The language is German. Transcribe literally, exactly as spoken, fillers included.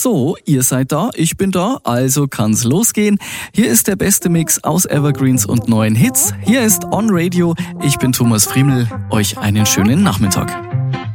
So, ihr seid da, ich bin da, also kann's losgehen. Hier ist der beste Mix aus Evergreens und neuen Hits. Hier ist On Radio. Ich bin Thomas Friemel. Euch einen schönen Nachmittag.